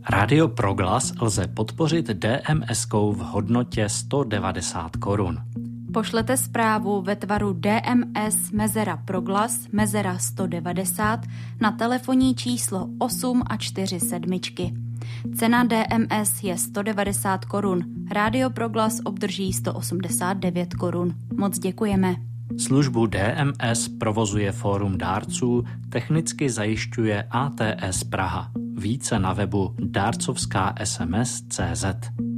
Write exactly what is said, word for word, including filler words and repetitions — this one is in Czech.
Radio Proglas lze podpořit D M S-kou v hodnotě sto devadesát korun. Pošlete zprávu ve tvaru D M S mezera Proglas mezera sto devadesát na telefonní číslo osm a čtyři sedmičky. Cena D M S je sto devadesát korun. Radio Proglas obdrží sto osmdesát devět korun. Moc děkujeme. Službu D M S provozuje Fórum dárců, technicky zajišťuje A T S Praha. Více na webu dárcovská es em es tečka cé zet.